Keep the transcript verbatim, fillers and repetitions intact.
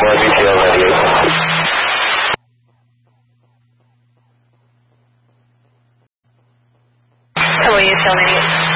more details on you. Hello, you tell me.